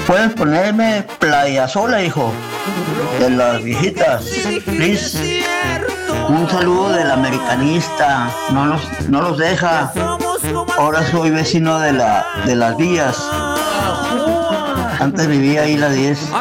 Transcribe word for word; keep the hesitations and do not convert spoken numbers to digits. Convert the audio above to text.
¿Puedes ponerme Playa Sola, hijo? De las viejitas, please. Un saludo del americanista, no los, no los deja. Ahora soy vecino de la de las vías. Antes vivía ahí la diez.